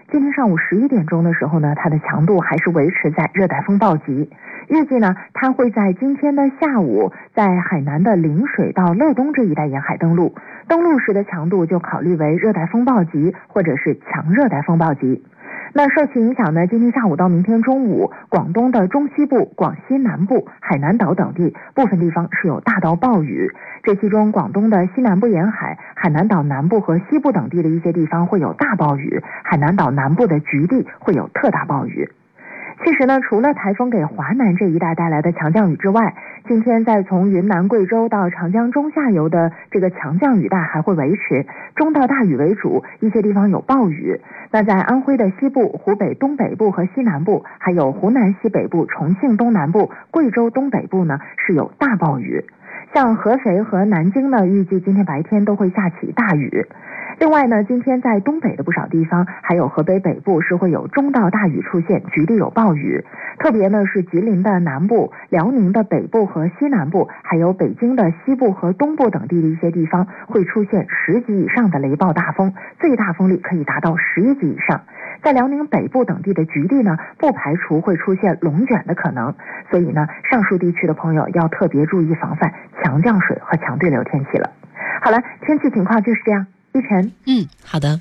今天上午11点钟的时候呢，它的强度还是维持在热带风暴级。预计呢，它会在今天的下午在海南的陵水到乐东这一带沿海登陆，登陆时的强度就考虑为热带风暴级或者是强热带风暴级。那受其影响呢，今天下午到明天中午，广东的中西部、广西南部、海南岛等地部分地方是有大到暴雨，这其中广东的西南部沿海、海南岛南部和西部等地的一些地方会有大暴雨，海南岛南部的局地会有特大暴雨。其实呢，除了台风给华南这一带带来的强降雨之外，今天在从云南、贵州到长江中下游的这个强降雨带还会维持，中到大雨为主，一些地方有暴雨。那在安徽的西部、湖北东北部和西南部，还有湖南西北部、重庆东南部、贵州东北部呢，是有大暴雨。像合肥和南京呢，预计今天白天都会下起大雨。另外呢，今天在东北的不少地方，还有河北北部是会有中到大雨出现，局地有暴雨。特别呢是吉林的南部、辽宁的北部和西南部，还有北京的西部和东部等地的一些地方，会出现10级以上的雷暴大风，最大风力可以达到11级以上。在辽宁北部等地的局地呢，不排除会出现龙卷的可能，所以呢，上述地区的朋友要特别注意防范强降水和强对流天气了。好了，天气情况就是这样。依晨， 好的。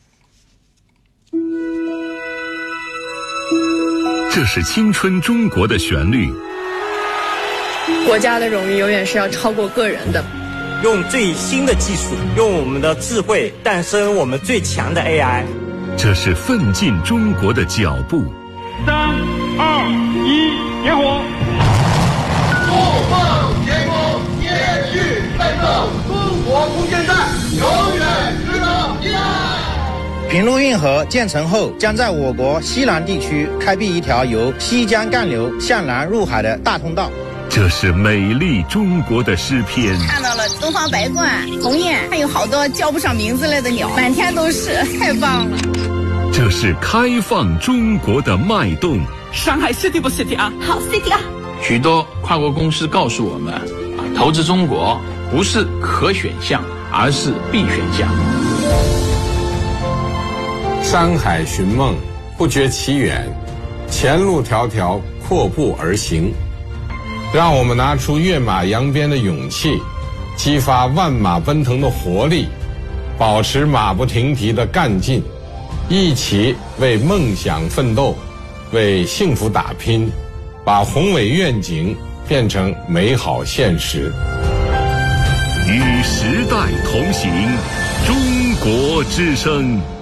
这是青春中国的旋律。 国家的荣誉永远是要超过个人的。 用最新的技术，用我们的智慧诞生我们最强的 AI。 这是奋进中国的脚步。 3、2、1，点火！ 不放天空，坚续奋斗，中国空间站永远值得依赖。 平陆运河建成后，将在我国西南地区开辟一条由西江干流向南入海的大通道。 这是美丽中国的诗篇。 看到了东方白鹳、鸿雁，还有好多叫不上名字来的鸟，满天都是，太棒了。 这是开放中国的脉动。 上海 City 不 City 啊？ 好 City 啊！ 许多跨国公司告诉我们，投资中国不是可选项，而是必选项。 山海寻梦，不觉其远，前路迢迢，阔步而行。让我们拿出跃马扬鞭的勇气，激发万马奔腾的活力，保持马不停蹄的干劲，一起为梦想奋斗，为幸福打拼，把宏伟愿景变成美好现实。 与时代同行，中国之声。